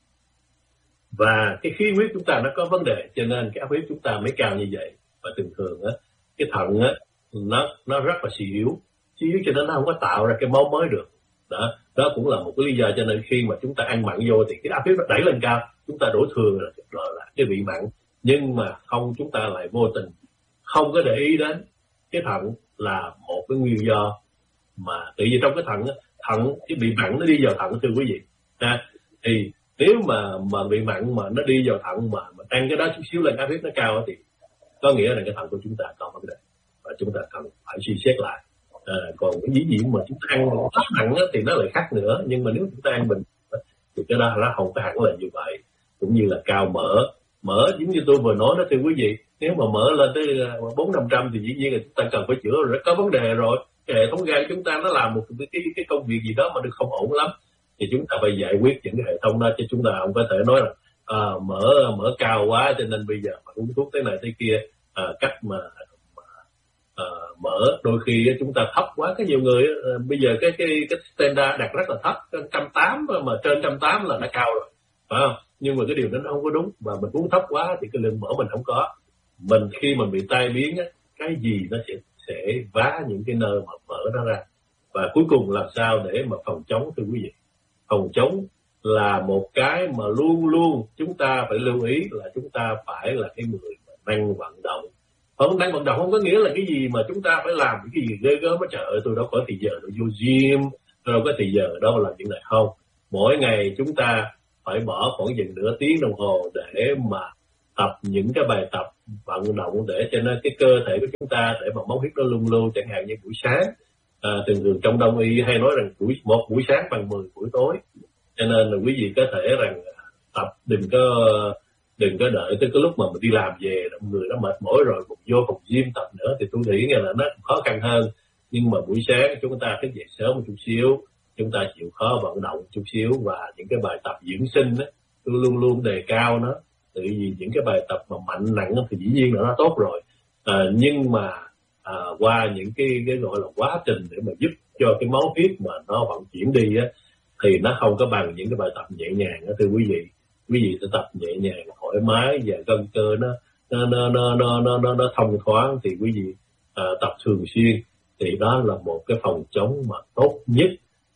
và cái khí huyết chúng ta nó có vấn đề, cho nên cái áp huyết chúng ta mới cao như vậy. Và thường thường á, cái thận á nó nó rất là suy yếu, suy yếu cho nên nó không có tạo ra cái máu mới được. Đó, đó cũng là một cái lý do cho nên khi mà chúng ta ăn mặn vô thì cái áp huyết nó đẩy lên cao, chúng ta đổ thừa là, là cái vị mặn, nhưng mà không, chúng ta lại vô tình không có để ý đến cái thận là một cái nguyên do. Mà tự nhiên trong cái thận thận cái bị mặn nó đi vào thận thưa quý vị ha, thì nếu mà mà bị mặn mà nó đi vào thận mà mà tăng cái đó chút xíu lên áp huyết nó cao thì có nghĩa là cái thận của chúng ta có vấn đề và chúng ta cần phải suy xét lại. À, còn cái dĩ nhiên mà chúng ta ăn quá mặn thì nó lại khác nữa, nhưng mà nếu chúng ta ăn bình thì cái đó nó không có hẳn là như vậy. Cũng như là cao mỡ, mỡ giống như tôi vừa nói đó thưa quý vị, nếu mà mỡ lên tới bốn năm trăm thì dĩ nhiên là chúng ta cần phải chữa rồi, có vấn đề rồi. Cái hệ thống gan chúng ta nó làm một cái cái, cái công việc gì đó mà được không ổn lắm, thì chúng ta phải giải quyết những cái hệ thống đó, chứ chúng ta không có thể nói là à, mỡ mỡ cao quá cho nên bây giờ mà uống thuốc thế này thế kia. À, cách mà, mà à, mỡ đôi khi chúng ta thấp quá, có nhiều người à, bây giờ cái cái cái standard đặt rất là thấp, một trăm tám mươi mà trên một trăm tám mươi là nó cao rồi, phải không? Nhưng mà cái điều đó nó không có đúng, và mình uống thấp quá thì cái lượng mỡ mình không có. Mình khi mình bị tai biến á, cái gì nó sẽ sẽ vá những cái nơi mà mỡ đó ra, và cuối cùng làm sao để mà phòng chống thưa quý vị. Phòng chống là một cái mà luôn luôn chúng ta phải lưu ý, là chúng ta phải là cái người mà năng vận động. Không, năng vận động không có nghĩa là cái gì mà chúng ta phải làm cái gì ghê gớm. Trời ơi, tôi đâu có thì giờ tôi vô gym, tôi đâu có thì giờ đâu làm những này. Không, mỗi ngày chúng ta phải bỏ khoảng chừng nửa tiếng đồng hồ để mà tập những cái bài tập vận động để cho nên cái cơ thể của chúng ta, để mà máu huyết nó luôn lưu. Chẳng hạn như buổi sáng, à, thường thường trong Đông y hay nói rằng buổi một buổi sáng bằng mười buổi tối, cho nên là quý vị có thể rằng tập đừng có đừng có đợi tới cái lúc mà mình đi làm về người nó mệt mỏi rồi cũng vô phòng gym tập nữa, thì tôi nghĩ là nó khó khăn hơn. Nhưng mà buổi sáng chúng ta thức dậy sớm một chút xíu, chúng ta chịu khó vận động chút xíu, và những cái bài tập dưỡng sinh đó tôi luôn luôn đề cao nó. Tại vì những cái bài tập mà mạnh nặng thì dĩ nhiên là nó tốt rồi, à, nhưng mà à, qua những cái cái gọi là quá trình để mà giúp cho cái máu huyết mà nó vận chuyển đi á, thì nó không có bằng những cái bài tập nhẹ nhàng đó thưa quý vị. Quý vị sẽ tập nhẹ nhàng thoải mái và gân cơ nó nó nó nó nó nó, nó, nó thông thoáng, thì quý vị à, tập thường xuyên, thì đó là một cái phòng chống mà tốt nhất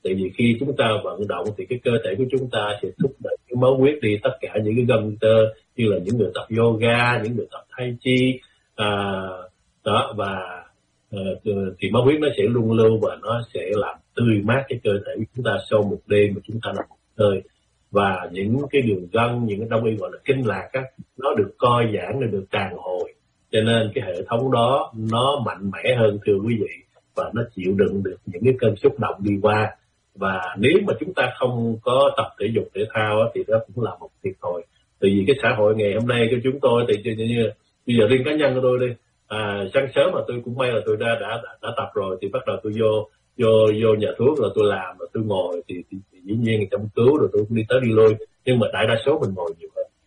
Tại vì khi chúng ta vận động thì cái cơ thể của chúng ta sẽ thúc đẩy cái máu huyết đi tất cả những cái gân tơ, như là những người tập yoga, những người tập tai chi, à, đó, và à, thì máu huyết nó sẽ luân lưu và nó sẽ làm tươi mát cái cơ thể của chúng ta sau một đêm mà chúng ta nằm một hơi. Và những cái đường gân, những cái đông y gọi là kinh lạc á, nó được co giãn, nó được tràn hồi, cho nên cái hệ thống đó nó mạnh mẽ hơn thưa quý vị, và nó chịu đựng được những cái cơn xúc động đi qua. Và nếu mà chúng ta không có tập thể dục thể thao á, thì đó cũng là một thiệt thòi. Tại vì cái xã hội ngày hôm nay của chúng tôi thì như, như bây giờ riêng cá nhân của tôi đi, à, sáng sớm mà tôi cũng may là tôi đã đã đã, đã tập rồi, thì bắt đầu tôi vô vô vô nhà thuốc rồi tôi làm rồi tôi ngồi thì, thì, thì dĩ nhiên chăm cứu rồi tôi cũng đi tới đi lui, nhưng mà đại đa số mình ngồi nhiều hơn.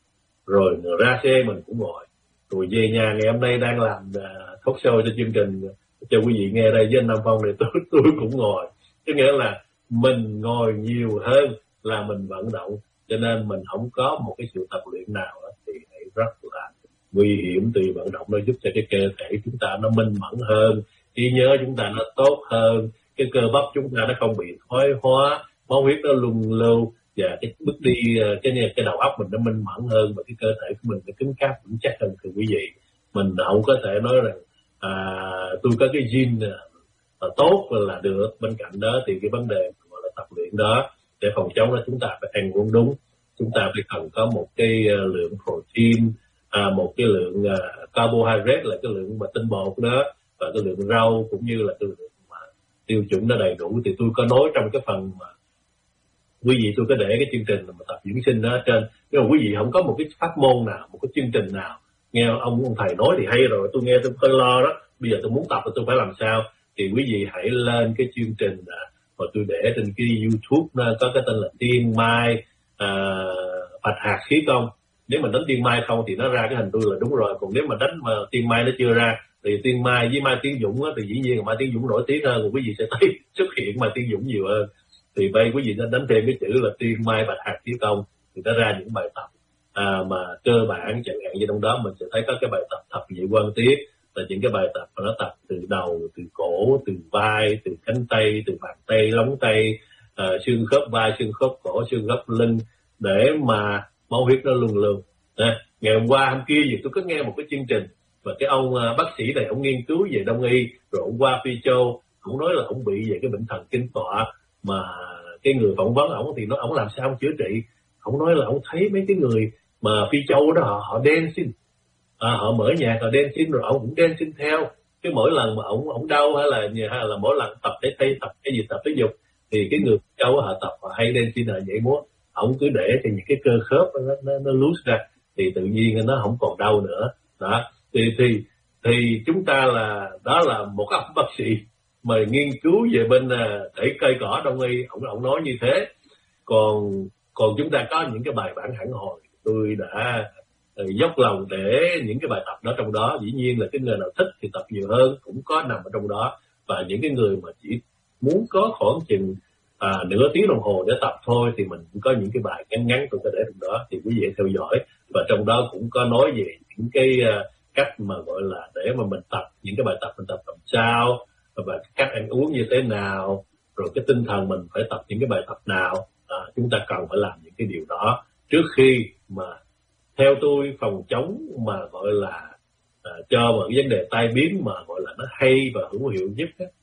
Rồi ra xe mình cũng ngồi, rồi về nhà ngày hôm nay đang làm uh, talk show cho chương trình cho quý vị nghe đây với anh Nam Phong này, tôi tôi cũng ngồi. Có nghĩa là mình ngồi nhiều hơn là mình vận động, cho nên mình không có một cái sự tập luyện nào thì rất là nguy hiểm. Từ vận động nó giúp cho cái cơ thể chúng ta nó minh mẫn hơn, trí nhớ chúng ta nó tốt hơn, cái cơ bắp chúng ta nó không bị thoái hóa, máu huyết nó luân lưu, và cái bước đi cái cái đầu óc mình nó minh mẫn hơn, và cái cơ thể của mình nó cứng cáp vững chắc hơn. Thưa quý vị, mình không có thể nói rằng à, tôi có cái gene là tốt là được. Bên cạnh đó thì cái vấn đề gọi là tập luyện đó để phòng chống đó, chúng ta phải ăn uống đúng, chúng ta phải cần có một cái lượng protein, à, một cái lượng uh, carbohydrate là cái lượng mà tinh bột đó, và cái lượng rau cũng như là cái lượng mà tiêu chuẩn nó đầy đủ. Thì tôi có nói trong cái phần mà quý vị tôi có để cái chương trình mà tập dưỡng sinh đó ở trên. Nhưng mà quý vị không có một cái pháp môn nào, một cái chương trình nào, nghe ông ông thầy nói thì hay rồi, tôi nghe tôi hơi lo đó. Bây giờ tôi muốn tập thì tôi phải làm sao? Thì quý vị hãy lên cái chương trình mà tôi để trên cái YouTube có cái tên là Tiên Mai à, Bạch Hạc Khí Công. Nếu mình đánh Tiên Mai không thì nó ra cái hình tôi là đúng rồi, còn nếu mà đánh mà Tiên Mai nó chưa ra thì Tiên Mai với Mai Tiến Dũng á, thì dĩ nhiên là Mai Tiến Dũng nổi tiếng hơn, quý vị sẽ thấy xuất hiện Mai Tiến Dũng nhiều hơn. Thì bây quý vị nên đánh thêm cái chữ là Tiên Mai Bạch Hạc Khí Công thì nó ra những bài tập à, mà cơ bản, chẳng hạn như trong đó mình sẽ thấy có cái bài tập thập nhị quan tiết, là những cái bài tập mà nó tập từ đầu, từ cổ, từ vai, từ cánh tay, từ bàn tay, lóng tay, à, xương khớp vai, xương khớp cổ, xương khớp lưng, để mà máu huyết nó luân lưu. À, ngày hôm qua hôm kia gì tôi có nghe một cái chương trình và cái ông uh, bác sĩ này ông nghiên cứu về đông y, rồi ông qua Phi Châu, ông nói là ông bị về cái bệnh thần kinh tọa, mà cái người phỏng vấn ông thì nói ông làm sao ông chữa trị. Ông nói là ông thấy mấy cái người mà Phi Châu đó họ, họ dancing, à, họ mở nhạc họ dancing, rồi ông cũng dancing theo. Cái mỗi lần mà ông ông đau hay là hay là mỗi lần tập thể tay tập cái gì tập thể dục thì cái người Phi Châu họ tập họ hay dancing họ nhảy múa, ông cứ để cho những cái cơ khớp nó nó, nó loose ra thì tự nhiên nó không còn đau nữa. Đó thì thì thì chúng ta là đó là một ông bác sĩ mà nghiên cứu về bên thể cây cỏ đông y, ông ông nói như thế. Còn còn chúng ta có những cái bài bản hẳn hồi, tôi đã dốc lòng để những cái bài tập đó trong đó. Dĩ nhiên là cái người nào thích thì tập nhiều hơn cũng có nằm ở trong đó, và những cái người mà chỉ muốn có khoảng chừng à, nửa tiếng đồng hồ để tập thôi thì mình cũng có những cái bài ngắn ngắn tôi có để trong đó, thì quý vị theo dõi. Và trong đó cũng có nói về những cái uh, cách mà gọi là để mà mình tập những cái bài tập mình tập làm sao, và cách ăn uống như thế nào, rồi cái tinh thần mình phải tập những cái bài tập nào. À, chúng ta cần phải làm những cái điều đó trước khi mà theo tôi phòng chống mà gọi là à, cho một cái vấn đề tai biến mà gọi là nó hay và hữu hiệu nhất á,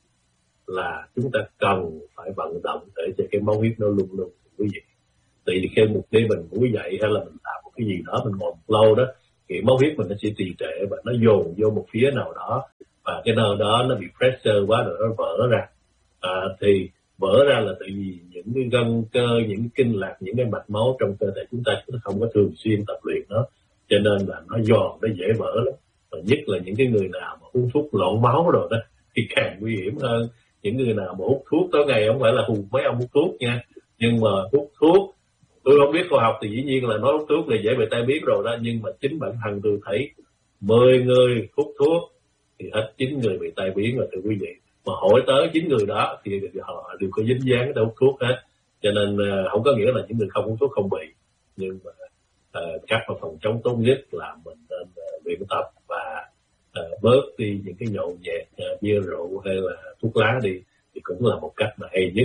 là chúng ta cần phải vận động để cho cái máu huyết nó luôn luôn quý vị. Tại vì khi một đêm mình ngủ dậy hay là mình làm một cái gì đó mình ngồi một lâu đó thì máu huyết mình nó sẽ trì trệ và nó dồn vô một phía nào đó, và cái nơi đó nó bị pressure quá rồi nó vỡ ra. À, thì vỡ ra là tại vì những cái gân cơ, những kinh lạc, những cái mạch máu trong cơ thể chúng ta chúng ta không có thường xuyên tập luyện nó, cho nên là nó giòn, nó dễ vỡ lắm. Và nhất là những cái người nào mà uống thuốc loạn máu rồi đó thì càng nguy hiểm hơn. Những người nào mà hút thuốc tối ngày, không phải là hùng mấy ông hút thuốc nha, nhưng mà hút thuốc, tôi không biết khoa học thì dĩ nhiên là nói hút thuốc là dễ bị tai biến rồi đó, nhưng mà chính bản thân tôi thấy mười người hút thuốc thì hết chín người bị tai biến rồi thưa quý vị. Mà hỏi tới chín người đó thì họ đều có dính dáng tới hút thuốc hết, cho nên uh, không có nghĩa là những người không hút thuốc không bị. Nhưng mà uh, cách mà phòng chống tốt nhất là mình nên uh, luyện tập và uh, bớt đi những cái nhậu nhẹt, uh, bia rượu hay là thuốc lá đi, thì cũng là một cách mà hay nhất. Uh,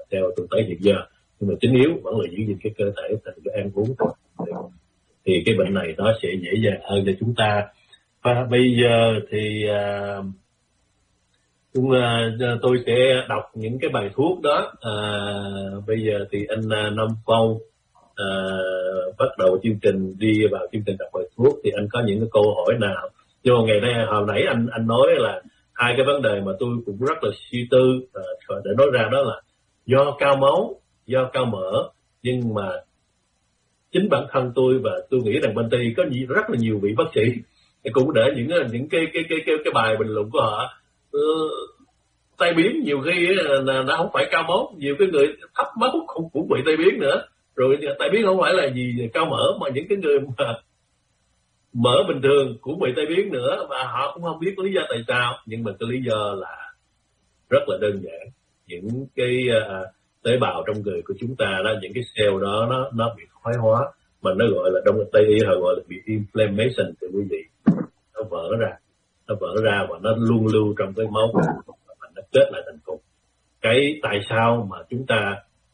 theo thực tế hiện giờ, nhưng mà chính yếu vẫn là giữ gìn cái cơ thể thành cái ăn uống thôi. Thì cái bệnh này nó sẽ dễ dàng hơn cho chúng ta. Và bây giờ thì uh, chúng, uh, tôi sẽ đọc những cái bài thuốc đó. Uh, bây giờ thì anh uh, Nam Phong uh, bắt đầu chương trình, đi vào chương trình đọc bài thuốc, thì anh có những cái câu hỏi nào? Nhưng mà ngày nay, hồi nãy anh anh nói là hai cái vấn đề mà tôi cũng rất là suy tư uh, để nói ra, đó là do cao máu, do cao mỡ. Nhưng mà chính bản thân tôi và tôi nghĩ rằng bên Tây có rất là nhiều vị bác sĩ cũng để những những cái cái cái cái, cái bài bình luận của họ uh, tai biến nhiều khi là nó không phải cao máu, nhiều cái người thấp máu cũng cũng bị tai biến nữa. Rồi tai biến không phải là gì cao mỡ, mà những cái người mà mỡ bình thường cũng bị tai biến nữa, và họ cũng không biết lý do tại sao. Nhưng mà cái lý do là rất là đơn giản. Những cái uh, tế bào trong người của chúng ta đó, những cái cell đó nó nó bị thoái hóa, mà nó gọi là, trong Tây y họ gọi là bị inflammation, thì quý vị, nó vỡ ra, nó vỡ ra và nó luôn lưu trong cái máu của chúng ta, và nó kết lại thành cục. Cái tại sao mà chúng ta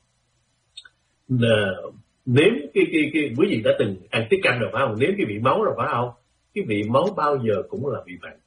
uh, nếm cái cái cái quý vị đã từng ăn tiết canh rồi phải không? Nếm cái vị máu rồi phải không? Cái vị máu bao giờ cũng là vị mặn.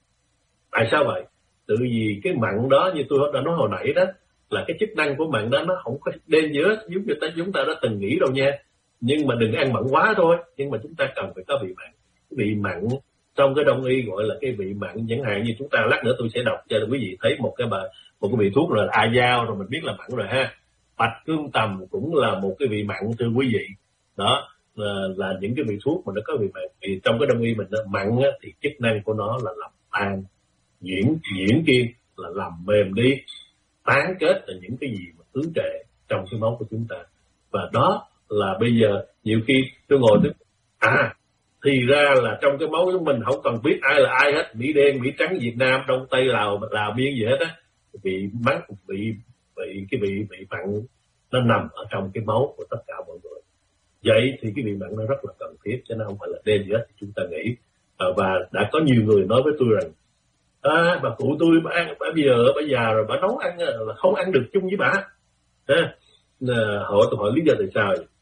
Tại sao vậy? Tự vì cái mặn đó, như tôi đã nói hồi nãy đó, là cái chức năng của mặn đó nó không có dangerous giống như ta chúng ta đã từng nghĩ đâu nha. Nhưng mà đừng ăn mặn quá thôi. Nhưng mà chúng ta cần phải có vị mặn. Cái vị mặn trong cái đông y gọi là cái vị mặn, chẳng hạn như chúng ta lát nữa tôi sẽ đọc cho quý vị thấy một cái bà một cái vị thuốc rồi, a dao rồi mình biết là mặn rồi ha. Bạch cương tầm cũng là một cái vị mặn thưa quý vị. Đó là, là những cái vị thuốc mà nó có vị mặn. Vì trong cái đông y mình đó, mặn á, thì chức năng của nó là làm tan, diễn diễn kiên là làm mềm đi, tán kết là những cái gì mà ứ trệ trong cái máu của chúng ta. Và đó là bây giờ nhiều khi tôi ngồi tôi à thì ra là trong cái máu của mình không cần biết ai là ai hết, Mỹ đen, Mỹ trắng, Việt Nam, Đông Tây, Lào, Lào Miên gì hết á, bị mắc bị bị cái vị bị mặn nó nằm ở trong cái máu của tất cả mọi người. Vậy thì cái vị mặn nó rất là cần thiết, cho nên không phải là đen gì hết chúng ta nghĩ. À, và đã có nhiều người nói với tôi rằng à, bà cụ tôi bà ăn, bà bây giờ bà già rồi, bà nấu ăn là không ăn được chung với bà. À, hỏi tôi hỏi lý do tại sao vậy?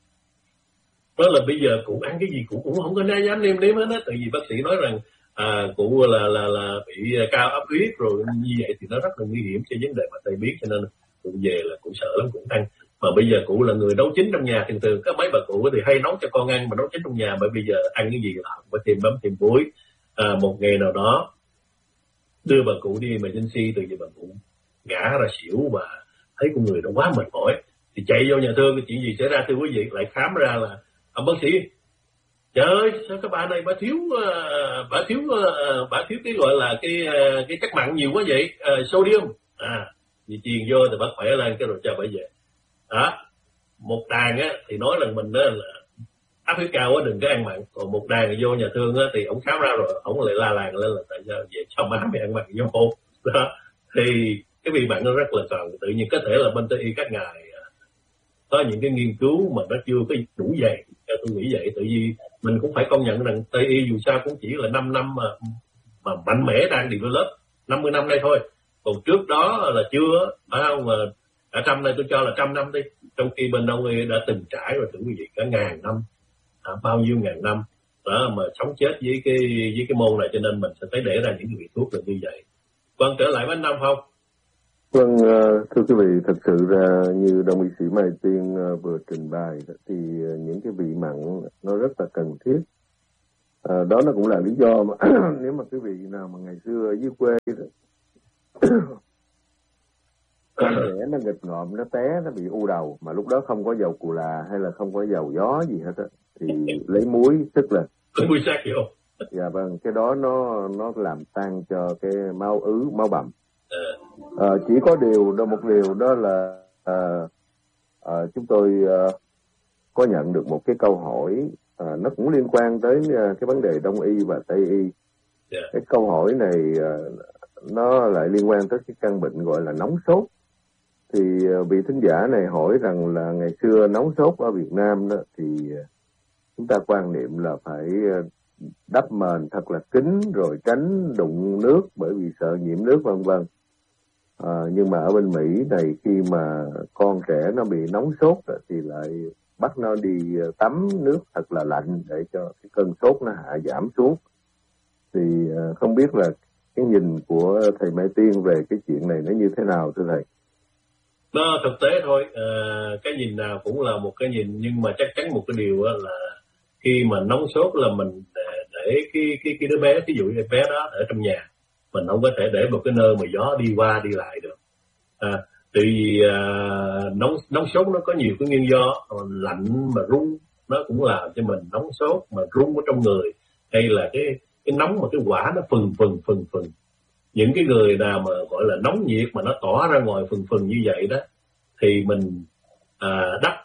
Đó là bây giờ cụ ăn cái gì cụ cũng không có dám nêm nếm hết á, tại vì bác sĩ nói rằng à, cụ là là là bị cao áp huyết rồi, như vậy thì nó rất là nguy hiểm cho vấn đề mà tai biến, cho nên cụ về là cụ sợ lắm, cụ ăn. Mà bây giờ cụ là người nấu chín trong nhà, thường thường các mấy bà cụ thì hay nấu cho con ăn, mà nấu chín trong nhà, mà bây giờ ăn cái gì là phải thêm mắm thêm muối. À, một ngày nào đó đưa bà cụ đi emergency, từ giờ bà cụ ngã ra xỉu và thấy con người nó quá mệt mỏi, thì chạy vô nhà thương, chuyện gì xảy ra thưa quý vị? Lại khám ra là ông bác sĩ, trời ơi sao các bà này bà thiếu uh, bà thiếu uh, bà thiếu cái gọi là cái uh, cái chất mặn nhiều quá vậy, uh, sodium. À vì truyền vô thì bà khỏe lên, cái rồi cho bà về. Đó, một đàn á thì nói là mình đó là áp huyết cao quá đừng có ăn mặn, còn một đàn vô nhà thương á thì ổng khám ra rồi ổng lại la làng lên là tại sao vậy cho má mày ăn mặn vô. Đó thì cái vị mặn nó rất là cần. Tự nhiên có thể là bên Tây y các ngài có những cái nghiên cứu mà nó chưa có đủ dày, tôi nghĩ vậy. Tự vì mình cũng phải công nhận rằng Tây y dù sao cũng chỉ là năm năm mà mà mạnh mẽ đang develop, năm mươi năm đây thôi, còn trước đó là chưa, phải không? Mà ở trăm này tôi cho là trăm năm đi, trong khi bên Đông y đã từng trải rồi, thưa quý vị, cả ngàn năm, à, bao nhiêu ngàn năm đó mà sống chết với cái với cái môn này, cho nên mình sẽ phải để ra những vị thuốc là như vậy. Vâng, trở lại với anh Nam Phong. Vâng, thưa quý vị, thật sự ra như đồng y sĩ Mai Tiên vừa trình bày thì những cái vị mặn nó rất là cần thiết. À, đó nó cũng là lý do mà nếu mà quý vị nào mà ngày xưa ở dưới quê con trẻ nó nghịch ngợm, nó té, nó bị u đầu, mà lúc đó không có dầu cù là hay là không có dầu gió gì hết á, thì lấy muối tức lên. Lấy muối sát vô. Dạ vâng, cái đó nó nó làm tan cho cái máu ứ, máu bầm. À, chỉ có điều đó, một điều đó là à, à, chúng tôi à, có nhận được một cái câu hỏi, à, nó cũng liên quan tới à, cái vấn đề Đông y và Tây y. Yeah. Cái câu hỏi này à, nó lại liên quan tới cái căn bệnh gọi là nóng sốt. Thì à, vị thính giả này hỏi rằng là ngày xưa nóng sốt ở Việt Nam đó thì à, chúng ta quan niệm là phải à, đắp mền thật là kín rồi tránh đụng nước bởi vì sợ nhiễm nước vân vân. À, nhưng mà ở bên Mỹ này khi mà con trẻ nó bị nóng sốt thì lại bắt nó đi tắm nước thật là lạnh để cho cái cơn sốt nó hạ giảm xuống. Thì uh, không biết là cái nhìn của thầy Mai Tiên về cái chuyện này nó như thế nào thưa thầy? Nó thực tế thôi, à, cái nhìn nào cũng là một cái nhìn, nhưng mà chắc chắn một cái điều là khi mà nóng sốt là mình để, để cái cái cái đứa bé, ví dụ như bé đó ở trong nhà, mình không có thể để một cái nơi mà gió đi qua đi lại được. À, tại vì à, nóng nóng sốt nó có nhiều cái nguyên do, lạnh mà run nó cũng làm cho mình nóng sốt, mà run ở trong người, hay là cái cái nóng mà cái quả nó phừng phừng phừng phừng. Những cái người nào mà gọi là nóng nhiệt mà nó tỏa ra ngoài phừng phừng như vậy đó, thì mình à, đắp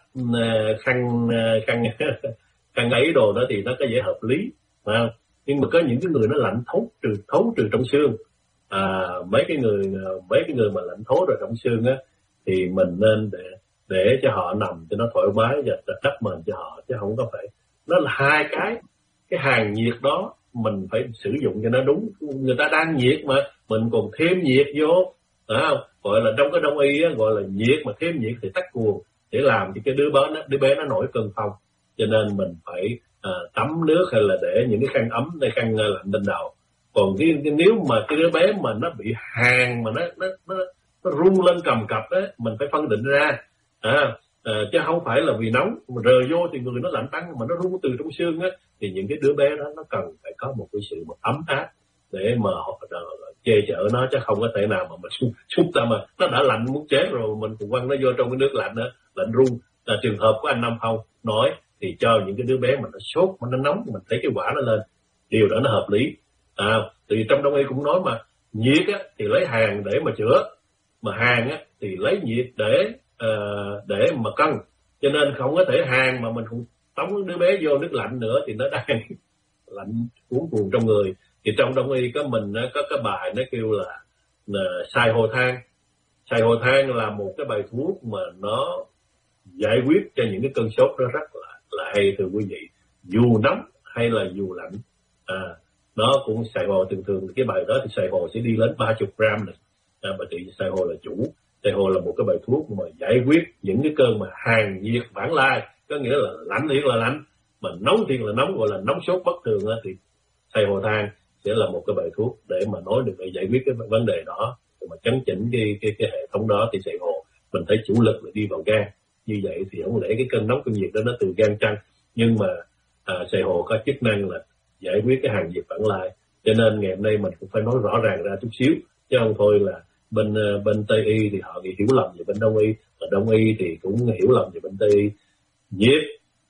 khăn khăn khăn ấy đồ đó thì nó có vẻ hợp lý, phải không? Nhưng mà có những cái người nó lạnh thấu trừ thấu trừ trong xương, à, mấy cái người mấy cái người mà lạnh thấu rồi trong xương á, thì mình nên để để cho họ nằm cho nó thoải mái và đắp mền cho họ, chứ không có phải. Nó là hai cái cái hàng nhiệt đó mình phải sử dụng cho nó đúng. Người ta đang nhiệt mà mình còn thêm nhiệt vô, phải không? Gọi là trong cái đông y á, gọi là nhiệt mà thêm nhiệt thì tắc cuồng, để làm cho cái đứa bé nó đứa bé nó nổi cơn phong. Cho nên mình phải à, tắm nước hay là để những cái khăn ấm hay khăn lạnh lên đầu. Còn cái, cái nếu mà cái đứa bé mà nó bị hàn mà nó nó nó, nó rung lên cầm cập á, mình phải phân định ra, à, à, chứ không phải là vì nóng mà rời vô thì người nó lạnh tăng, mà nó rung từ trong xương á, thì những cái đứa bé đó nó cần phải có một cái sự mà ấm áp để mà họ che chở nó, chứ không có thể nào mà mình chúng ta mà nó đã lạnh muốn chết rồi mình còn quăng nó vô trong cái nước lạnh nữa, lạnh rung. Là trường hợp của anh Năm Phong nói thì cho những cái đứa bé mà nó sốt mà nó nóng, mình thấy cái quả nó lên, điều đó nó hợp lý. À, thì trong đông y cũng nói mà nhiệt á, thì lấy hàn để mà chữa, mà hàn á, thì lấy nhiệt để uh, để mà cân. Cho nên không có thể hàn mà mình cũng tống đứa bé vô nước lạnh nữa thì nó đang lạnh cuốn cuồng trong người. Thì trong đông y có mình có cái bài nó kêu là, là xài hồ than. Xài hồ than là một cái bài thuốc mà nó giải quyết cho những cái cơn sốt đó rất là, là hay thưa quý vị, dù nóng hay là dù lạnh. À, nó cũng xài hồ, thường thường cái bài đó thì xài hồ sẽ đi đến ba mươi gram này. À, bà chị xài hồ là chủ. Xài hồ là một cái bài thuốc mà giải quyết những cái cơn mà hàn nhiệt vãng lai, có nghĩa là lạnh thiệt là lạnh, mà nóng thiệt là nóng, gọi là nóng sốt bất thường á, thì xài hồ than sẽ là một cái bài thuốc để mà nói được để giải quyết cái vấn đề đó, để mà chấn chỉnh cái cái cái hệ thống đó. Thì xài hồ mình thấy chủ lực là đi vào gan, như vậy thì không lẽ cái cơn nóng cơn nhiệt đó nó từ gan chăng. Nhưng mà à, xài hồ có chức năng là giải quyết cái hàn nhiệt vãng lai, cho nên ngày hôm nay mình cũng phải nói rõ ràng ra chút xíu, chứ không thôi là bên bên Tây y thì họ hiểu lầm về bên Đông y, và Đông y thì cũng hiểu lầm về bên Tây y. Nhiệt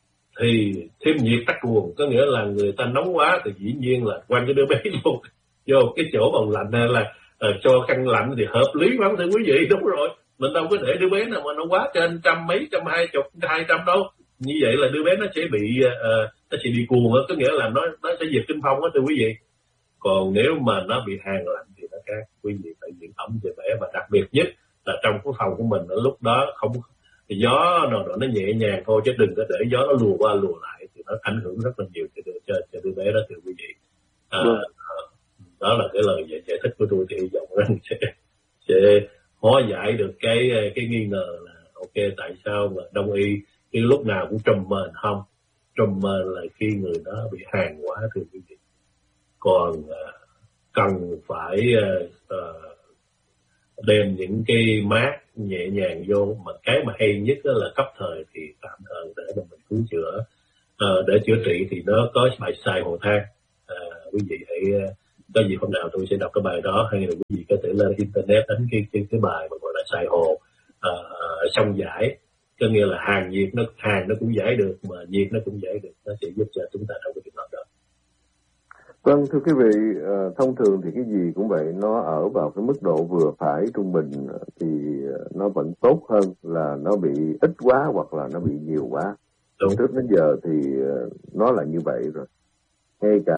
thì thêm nhiệt tắc cuồng, có nghĩa là người ta nóng quá thì dĩ nhiên là quanh cái đứa bé vô vô cái chỗ bằng lạnh hay là uh, cho khăn lạnh thì hợp lý lắm thưa quý vị. Đúng rồi, mình đâu có để đứa bé nào mà nó quá trên trăm mấy, trăm hai chục, hai trăm đâu. Như vậy là đứa bé nó sẽ bị uh, nó sẽ bị cuồng, có nghĩa là nó nó sẽ diệt kinh phong đó thưa quý vị. Còn nếu mà nó bị hàn lạnh thì nó khác, quý vị phải giữ ấm cho bé, và đặc biệt nhất là trong cái phòng của mình ở lúc đó không thì gió nào đó nó nhẹ nhàng thôi, chứ đừng có để gió nó lùa qua lùa lại thì nó ảnh hưởng rất là nhiều cho cho, cho đứa bé đó thưa quý vị. À, ừ. Đó là cái lời giải, giải thích của tôi, thì hy vọng rằng sẽ sẽ hóa giải được cái cái nghi ngờ là ok tại sao mà Đông y cái lúc nào cũng trùm mền. Không, trùm mền là khi người đó bị hàn quá thưa quý vị. Còn uh, cần phải uh, uh, đem những cái mát nhẹ nhàng vô, mà cái mà hay nhất đó là cấp thời thì tạm thời để mà mình cứu chữa. Uh, để chữa trị thì nó có bài xài hồ than. Uh, quý vị hãy uh, có gì hôm nào tôi sẽ đọc cái bài đó, hay là quý vị có thể lên internet đánh cái cái, cái bài mà gọi là xài hồ uh, xong giải, có nghĩa là hàn nhiệt, nó hàn nó cũng giải được mà nhiệt nó cũng giải được, nó sẽ giúp cho chúng ta trong cái trường hợp đó. Vâng, thưa quý vị, thông thường thì cái gì cũng vậy, nó ở vào cái mức độ vừa phải trung bình thì nó vẫn tốt hơn là nó bị ít quá hoặc là nó bị nhiều quá. Đúng. Trước đến giờ thì nó là như vậy rồi. Ngay cả